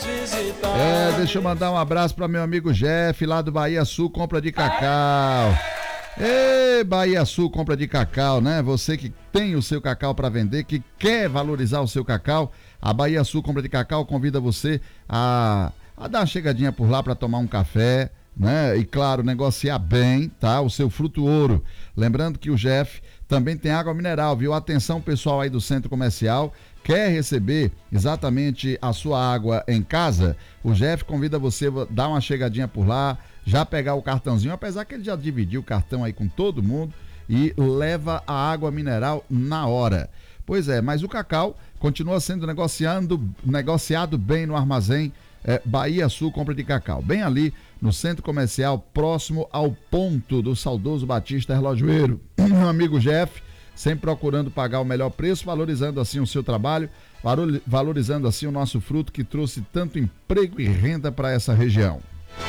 Deixa eu mandar um abraço para meu amigo Jeff, lá do Bahia Sul, compra de cacau. Ei, Bahia Sul, compra de cacau, né? Você que tem o seu cacau para vender, que quer valorizar o seu cacau, a Bahia Sul, compra de cacau, convida você a dar uma chegadinha por lá para tomar um café, né? E claro, negociar bem, tá? O seu fruto ouro. Lembrando que o Jeff também tem água mineral, viu? Atenção, pessoal aí do centro comercial, quer receber exatamente a sua água em casa? O Jeff convida você a dar uma chegadinha por lá, já pegar o cartãozinho, apesar que ele já dividiu o cartão aí com todo mundo e leva a água mineral na hora. Pois é, mas o cacau continua sendo negociado bem no armazém Bahia Sul, compra de cacau, bem ali no centro comercial, próximo ao ponto do saudoso Batista Relojoeiro. Meu amigo Jeff, sempre procurando pagar o melhor preço, valorizando assim o seu trabalho, valorizando assim o nosso fruto que trouxe tanto emprego e renda para essa região.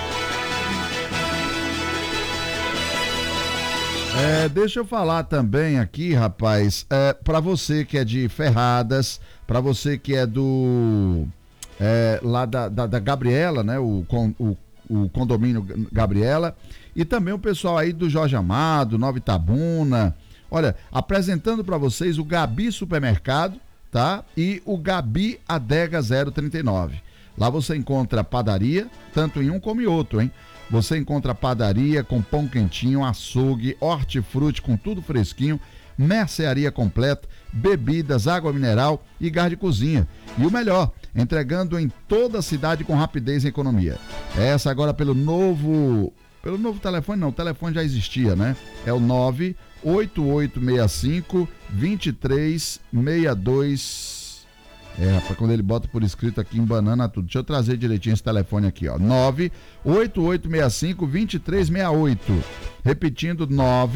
Deixa eu falar também aqui, rapaz, para você que é de Ferradas, para você que é do lá da Gabriela, né, o condomínio Gabriela, e também o pessoal aí do Jorge Amado, Nova Itabuna. Olha, apresentando para vocês o Gabi Supermercado, tá? E o Gabi Adega 039. Lá você encontra padaria, tanto em um como em outro, hein? Você encontra padaria com pão quentinho, açougue, hortifruti com tudo fresquinho, mercearia completa, bebidas, água mineral e gás de cozinha. E o melhor, entregando em toda a cidade com rapidez e economia. Essa agora pelo novo telefone, não, o telefone já existia, né? É o 98865-2362. Rapaz, quando ele bota por escrito aqui, embanana tudo. Deixa eu trazer direitinho esse telefone aqui, ó. 98865-2368. Repetindo,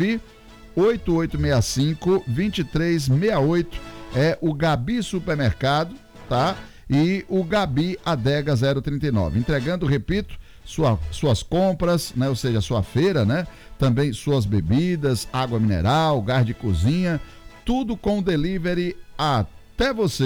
98865-2368. É o Gabi Supermercado, tá? E o Gabi Adega 039. Entregando, repito, suas compras, né? Ou seja, sua feira, né? Também suas bebidas, água mineral, gás de cozinha, tudo com delivery até você.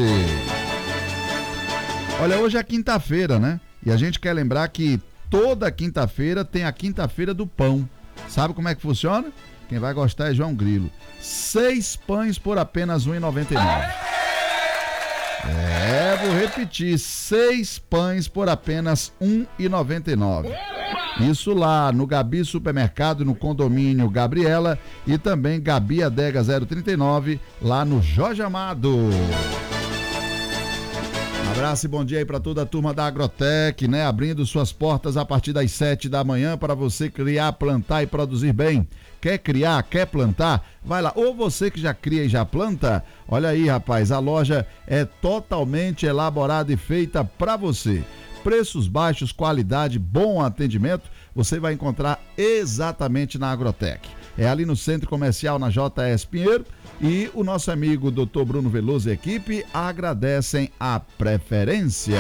Olha, hoje é quinta-feira, né? E a gente quer lembrar que toda quinta-feira tem a quinta-feira do pão. Sabe como é que funciona? Quem vai gostar é João Grilo. 6 pães por apenas R$ 1,99. Vou repetir, 6 pães por apenas R$ 1,99. Isso lá no Gabi Supermercado, no condomínio Gabriela, e também Gabi Adega 039, lá no Jorge Amado. Abraço e bom dia aí para toda a turma da Agrotec, né? Abrindo suas portas a partir das 7 da manhã para você criar, plantar e produzir bem. Quer criar, quer plantar? Vai lá. Ou você que já cria e já planta, olha aí, rapaz, a loja é totalmente elaborada e feita para você. Preços baixos, qualidade, bom atendimento, você vai encontrar exatamente na Agrotec. É ali no Centro Comercial, na JS Pinheiro, e o nosso amigo Dr. Bruno Veloso e equipe agradecem a preferência.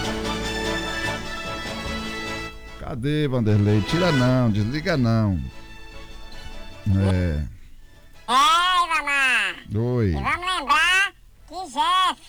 Cadê, Vanderlei? Tira não, desliga não. Ei, mamãe. Oi. E vamos lembrar que Jeff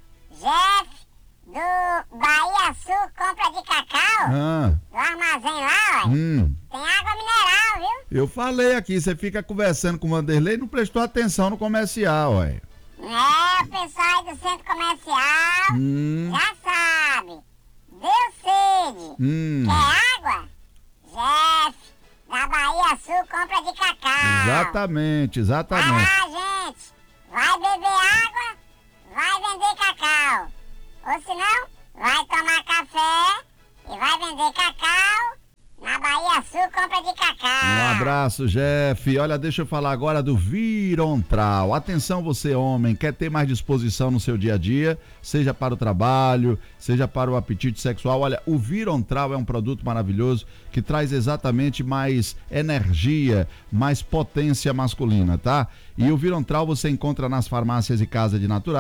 do Bahia Sul compra de cacau, do armazém lá, ó, tem água mineral, viu? Eu falei aqui, você fica conversando com o Vanderlei e não prestou atenção no comercial, ué. O pessoal aí do centro comercial já sabe. Deu sede. Quer água? Jeff da Bahia Sul compra de cacau. Exatamente. Vai lá, gente. Vai beber água, vai vender cacau. Ou senão, vai tomar café e vai vender cacau na Bahia Sul, compra de cacau. Um abraço, Jeff. Olha, deixa eu falar agora do Virontral. Atenção você, homem, quer ter mais disposição no seu dia a dia, seja para o trabalho, seja para o apetite sexual. Olha, o Virontral é um produto maravilhoso que traz exatamente mais energia, mais potência masculina, tá? E o Virontral você encontra nas farmácias e casas de naturais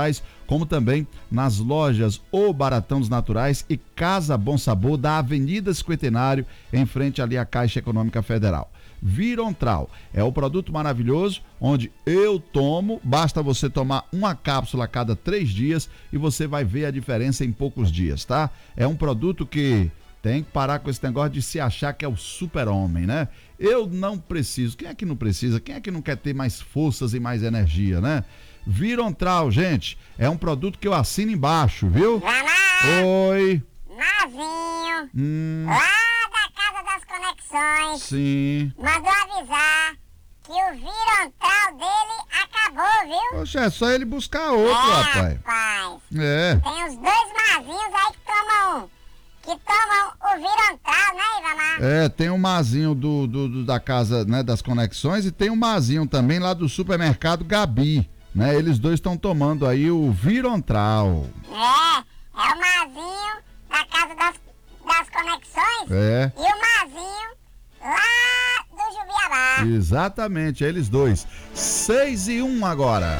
como também nas lojas O Baratão dos Naturais e Casa Bom Sabor da Avenida Cinquentenário, em frente ali à Caixa Econômica Federal. Virontral é o produto maravilhoso onde eu tomo, basta você tomar uma cápsula a cada 3 dias e você vai ver a diferença em poucos dias, tá? É um produto que tem que parar com esse negócio de se achar que é o super-homem, né? Eu não preciso. Quem é que não precisa? Quem é que não quer ter mais forças e mais energia, né? Virontral, gente, é um produto que eu assino embaixo, viu? Vamá! Oi. Mazinho, lá da Casa das Conexões, Sim. mandou avisar que o Virontral dele acabou, viu? Poxa, é só ele buscar outro, rapaz. Rapaz, É. tem uns 2 mazinhos aí que tomam o Virontral, né, Ivamar? É, tem um mazinho da Casa, né, das Conexões e tem um mazinho também lá do supermercado Gabi, né? Eles dois estão tomando aí o Virontral. É o mazinho da Casa das Conexões É. e o mazinho lá do Jubiabá. Exatamente, eles dois. 6:01 agora.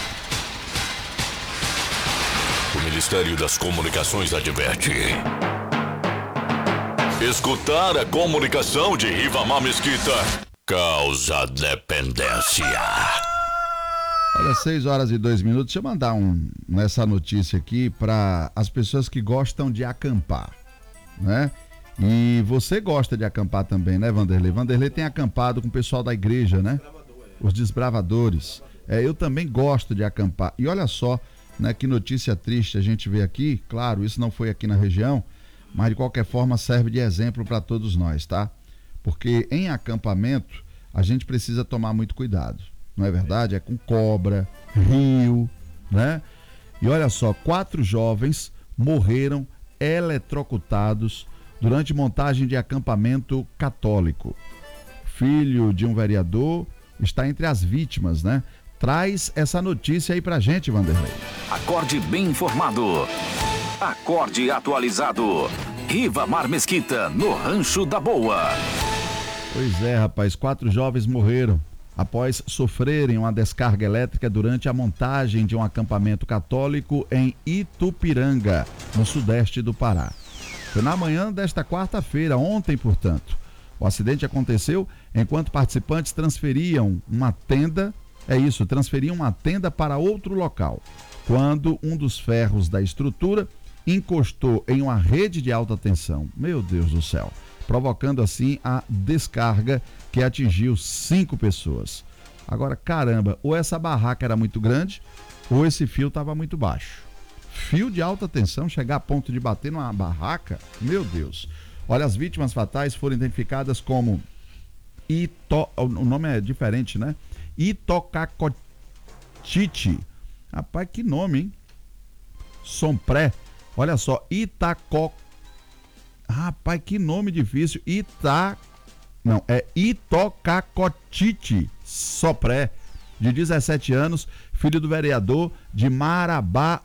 O Ministério das Comunicações adverte. Escutar a comunicação de Rivamar Mesquita causa dependência. Olha, 6h02. Deixa eu mandar essa notícia aqui para as pessoas que gostam de acampar, né? E você gosta de acampar também, né, Vanderlei? Vanderlei tem acampado com o pessoal da igreja, né? Os desbravadores. Eu também gosto de acampar. E olha só, né, que notícia triste a gente vê aqui. Claro, isso não foi aqui na região, mas de qualquer forma serve de exemplo para todos nós, tá? Porque em acampamento a gente precisa tomar muito cuidado, não é verdade? É com cobra, rio, né? E olha só, 4 jovens morreram eletrocutados durante montagem de acampamento católico. Filho de um vereador está entre as vítimas, né? Traz essa notícia aí pra gente, Vanderlei. Acorde bem informado. Acorde atualizado. Rivamar Mesquita, no Rancho da Boa. Pois é, rapaz, 4 jovens morreram após sofrerem uma descarga elétrica durante a montagem de um acampamento católico em Itupiranga, no sudeste do Pará. Foi na manhã desta quarta-feira, ontem, portanto. O acidente aconteceu enquanto participantes transferiam uma tenda para outro local, quando um dos ferros da estrutura encostou em uma rede de alta tensão. Meu Deus do céu! Provocando assim a descarga que atingiu 5 pessoas. Agora, caramba, ou essa barraca era muito grande, ou esse fio estava muito baixo. Fio de alta tensão chegar a ponto de bater numa barraca? Meu Deus! Olha, as vítimas fatais foram identificadas como o nome é diferente, né? Itocacotite. Rapaz, que nome, hein? Sompré. Olha só, Rapaz, que nome difícil. Itocacotite Sopré, de 17 anos, filho do vereador de Marabá,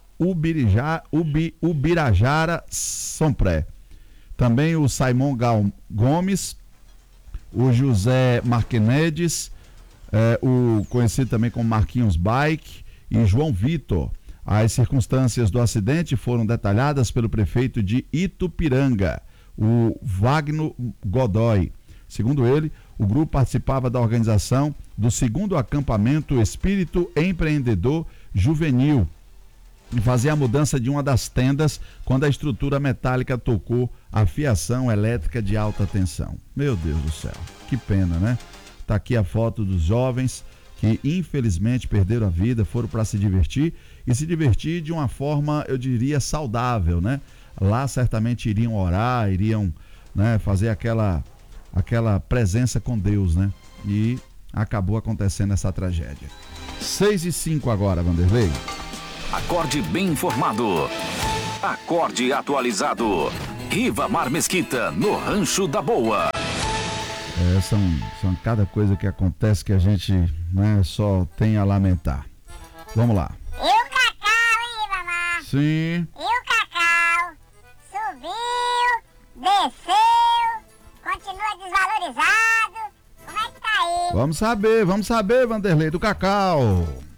Ubirajara, Sompré. Também o Simon Gomes, o José Marquinedes, o conhecido também como Marquinhos Bike, e João Vitor. As circunstâncias do acidente foram detalhadas pelo prefeito de Itupiranga, o Wagner Godoy. Segundo ele, o grupo participava da organização do 2º acampamento Espírito Empreendedor Juvenil e fazia a mudança de uma das tendas quando a estrutura metálica tocou a fiação elétrica de alta tensão. Meu Deus do céu, que pena, né? Tá aqui a foto dos jovens que infelizmente perderam a vida, foram para se divertir e se divertir de uma forma, eu diria, saudável, né? Lá certamente iriam orar, iriam, né, fazer aquela presença com Deus, né? E acabou acontecendo essa tragédia. 6:05 agora, Vanderlei. Acorde bem informado. Acorde atualizado. Rivamar Mesquita, no Rancho da Boa. São cada coisa que acontece que a gente, né, só tem a lamentar. Vamos lá. E o cacau, hein, Rivamar? Sim. E o cacau subiu, desceu, continua desvalorizado. Como é que tá aí? Vamos saber, Vanderlei, do cacau.